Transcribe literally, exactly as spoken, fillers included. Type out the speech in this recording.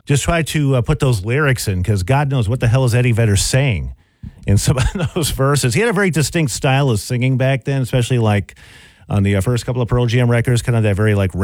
just try to uh, put those lyrics in, because God knows what the hell is Eddie Vedder saying in some of those verses. He had a very distinct style of singing back then, especially like on the uh, first couple of Pearl Jam records, kind of that very like